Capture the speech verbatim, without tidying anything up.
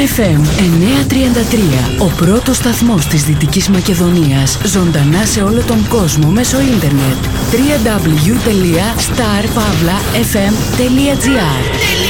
εφ εμ εννιακόσια τριάντα τρία, ο πρώτος σταθμός της Δυτικής Μακεδονίας, ζωντανά σε όλο τον κόσμο μέσω ίντερνετ. double-u double-u double-u τελεία star pavla f m τελεία g r